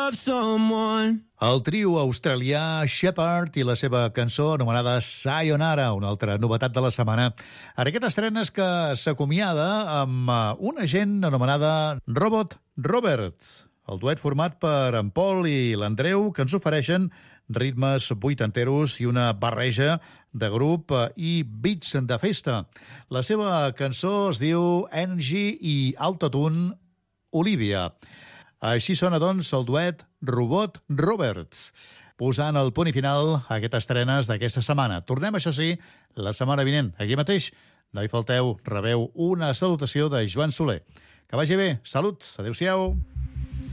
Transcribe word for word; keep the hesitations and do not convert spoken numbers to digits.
love someone. El trio australià Shepherd i la seva cançó anomenada Sayonara, una altra novetat de la setmana. En aquest estrena és que s'acomiada amb una gent anomenada Robot Roberts, el duet format per en Paul i l'Andreu, que ens ofereixen ritmes vuitanteros i una barreja de grup i beats de festa. La seva cançó es diu Energy i Autotune Olivia. Així sona, doncs, el duet Robot Roberts, posant el punt i final a aquestes estrenes d'aquesta setmana. Tornem, això sí, la setmana vinent. Aquí mateix, no hi falteu, rebeu una salutació de Joan Soler. Que vagi bé, salut, adéu-siau.